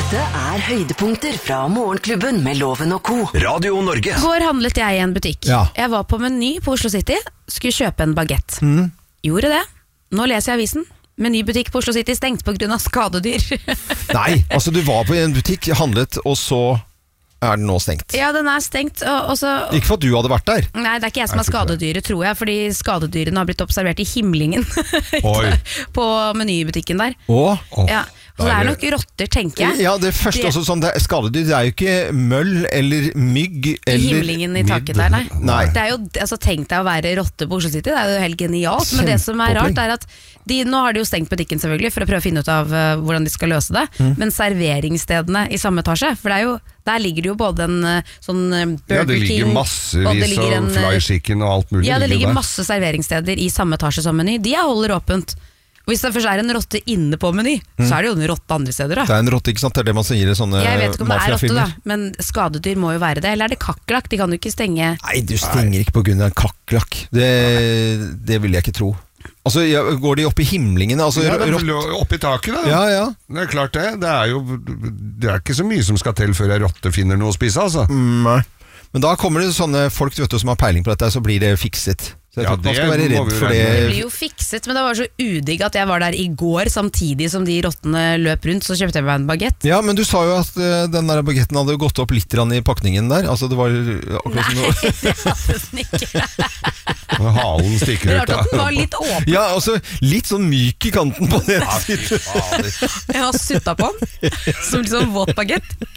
Dette høydepunkter fra Morgenklubben med Loven og Co. Radio Norge. Går handlet jeg i en butikk. Ja. Jeg var på Meny på Oslo City, skulle kjøpe en baguette. Gjorde det. Nå leser jeg avisen. Meny-butikk på Oslo City stengt på grunn av skadedyr. Nei, altså du var på en butikk, handlet, og så den nå stengt. Ja, den stengt. Og så... Ikke for at du hadde vært der. Nei, det ikke jeg som skadedyret, tror jeg, fordi skadedyrene har blitt observert i himlingen på Meny-butikken der. Ja. Og det nok rotter, tenker jeg. Ja, det første også sånn, skadedyr, det jo ikke møll eller mygg eller... I himlingen i taket der, nei. Det jo, altså tenk deg å være rotte på Oslo City, det jo helt genialt, men det som rart at nå har de jo stengt butikken selvfølgelig, for å prøve å finne ut av hvordan de skal løse det, men serveringsstedene i samme etasje, for det jo, der ligger det jo både en sånn Burger King... Ja, det ligger massevis av fly chicken og alt mulig. Ja, det ligger masse serveringssteder i samme etasje som Meny, de holder åpent. Og hvis det først en rotte inne på Meny, så det jo en rotte andre steder da. Det en rotte, ikke sant? Det det man sier i sånne mafiafilmer. Jeg vet ikke om det rotte da, men skadedyr må jo være det. Eller det kakerlakk? De kan jo ikke stenge... Nei, du stenger ikke på grunn av en kakerlakk. Det vil jeg ikke tro. Altså, går de opp i himlingene? Altså, ja, opp i taket da. Ja. Det klart det. Det ikke så mye som skal til før en rotte finner noe å spise, altså. Nei. Men da kommer det sånne folk vet du, som har peiling på dette, så blir det fikset. Så jeg tror man skal være redd for det. Det blir jo fikset, men det var så udigg at jeg var der i går samtidig som de rottene løp rundt, så kjøpte jeg meg en baguette. Ja, men du sa jo at den der baguetten hadde gått opp litt i pakningen der. Altså det var akkurat som Nei, det hadde den ikke. Halen stikker ut. Rart at den var litt åpen. Ja, altså litt sånn myk i kanten på det. Jeg har suttet på den, som litt sånn våt baguette.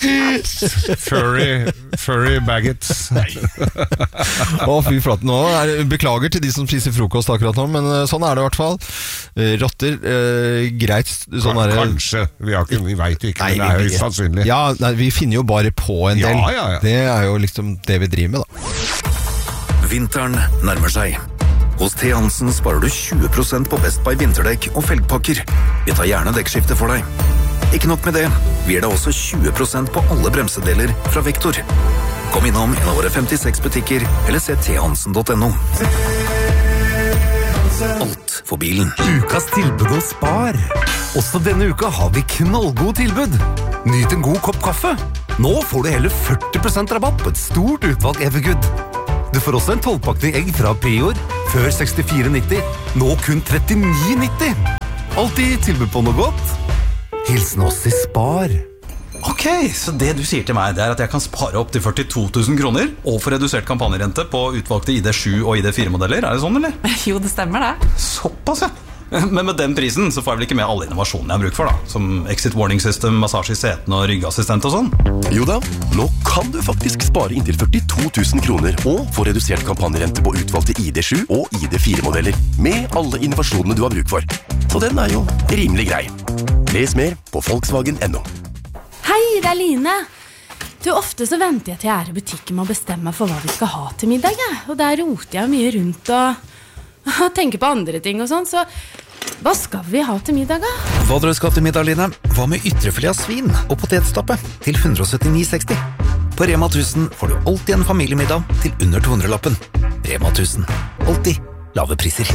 Furry baguettes. Fy flate, nå beklager til de som spiser frokost akkurat nå, men sånn det i hvert fall. Rotter, greit sånn kanskje, vi vet jo ikke, men det høyst sannsynlig. Ja, nei, vi finner jo bare på en del. Ja. Det jo liksom det vi driver med da. Vinteren nærmer seg. Hos T. Hansen sparer du 20% på Best Buy vinterdekk og felgpakker. Vi tar gjerne dekkskifte for deg. Ikke nok med det, vi gir deg også 20% på alle bremsedeler fra Vektor. Kom innom en av våre 56 butikker, eller se thansen.no. Alt for bilen. Ukas tilbud hos Spar. Også denne uka har vi knallgod tilbud. Nyt en god kopp kaffe. Nå får du hele 40% rabatt på et stort utvalg Evergood. Du får også en 12-pakning egg fra Prior, før 64,90. Nå kun 39,90. Alltid tilbud på noe godt. Hilsen oss i Spar. Ok, så det du sier til meg, det at jeg kan spare opp til 42 000 kroner og få redusert kampanjerente på utvalgte ID7 og ID4-modeller. Det sånn, eller? Jo, det stemmer det. Såpass, ja. Men med den prisen så får jeg vel ikke med alle innovasjonene jeg har bruk for da, som exit warning system, massasje i seten og ryggassistent og sånn. Jo da, nå kan du faktisk spare inntil 42 000 kroner og få redusert kampanjerente på utvalgte ID7 og ID4-modeller med alle innovasjonene du har bruk for. Så den jo rimelig grei. Les mer på Volkswagen.no. Hei, det Line. Du, ofte så venter jeg til jeg i butikken med å bestemme meg for hva vi skal ha til middag. Og der roter jeg mye rundt og tenker på andre ting og sånn. Så hva skal vi ha til middag da? Hva dere skal til middag, Line? Hva med ytrefilet av svin og potetstappe til 179,60? På Rema 1000 får du alltid en familiemiddag til under 200-lappen. Rema 1000. Alltid lave priser.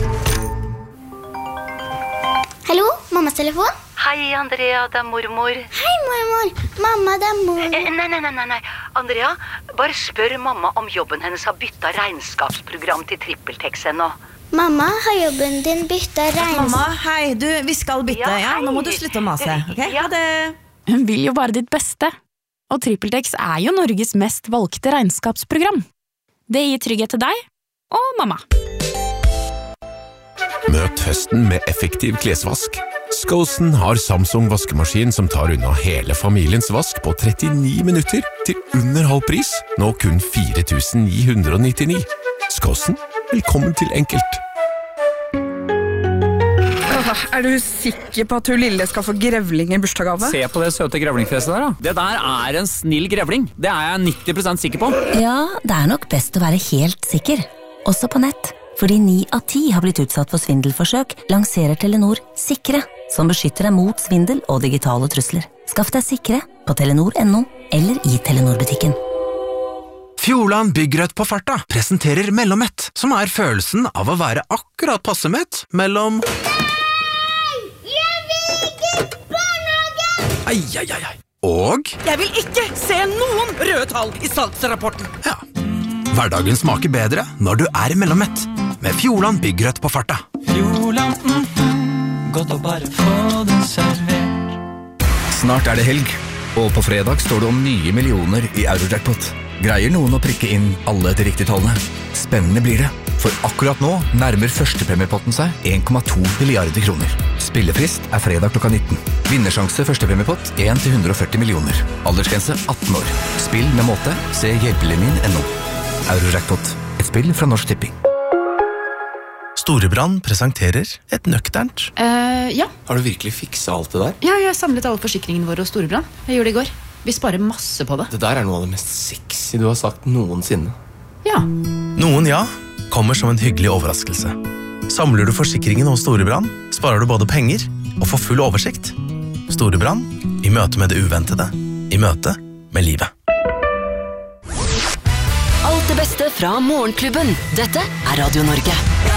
Hallo, mammas telefon? Hei, Andrea, det mormor. Hei, mormor. Mamma, det mormor. Nei. Andrea, bare spør mamma om jobben hennes har byttet regnskapsprogram til TrippelTex ennå. Mamma, har jobben din byttet Mamma, hei, vi skal bytte, ja, nå må du slutte å mase, ok? Ja, det... Hun vil jo bare ditt beste. Og TrippelTex jo Norges mest valgte regnskapsprogram. Det gir trygghet til deg og mamma. Møt høsten med effektiv klesvask. Skosen har Samsung vaskemaskin som tar unna hele familiens vask på 39 minutter til under halv pris, nå kun 4.999. Skosen, velkommen til enkelt. Du sikker på at hun lille skal få grevling i bursdagsgave? Se på det søte grevlingfjeset der da. Det der en snill grevling. Det jeg 90% sikker på. Ja, det nok best å være helt sikker. Også på nett. Fordi 9 av 10 har blitt utsatt for svindelforsøk, lanserer Telenor Sikre, som beskytter deg mot svindel og digitale trusler. Skaff deg Sikre på telenor.no eller i Telenor-butikken. Fjordland Byggrødt på farta presenterer Mellomett, som følelsen av å være akkurat passemett mellom... Ai. Og Jeg vil ikke se noen røde tall i salgsrapporten. hverdagen smaker bedre når du mellommet. Med Fjordland byggrøtt på farta. Fjordland, godt å bare få det servert. Snart det helg, og på fredag står det om nye millioner i Eurojackpot. Greier noen å prikke inn alle de riktige tallene? Spennende blir det, for akkurat nå nærmer førstepremiepotten seg 1,2 milliarder kroner. Spillefrist fredag klokka 19. Vinnersjanse førstepremiepott 1-140 millioner. Aldersgrense 18 år. Spill med måte, se hjelpelinjen.no. Eurojackpot, et spill fra Norsk Tipping. Storebrand presenterer et nøkternt. Ja. Har du virkelig fikset alt det der? Ja, jeg har samlet alle forsikringene våre hos Storebrand. Jeg gjorde det i går. Vi sparer masse på det. Det der noe av det mest sexy du har sagt noensinne. Ja. Noen kommer som en hyggelig overraskelse. Samler du forsikringen hos Storebrand, sparer du både penger og får full oversikt. Storebrand, i møte med det uventede, i møte med livet. Alt det beste fra Morgenklubben. Dette Radio Norge.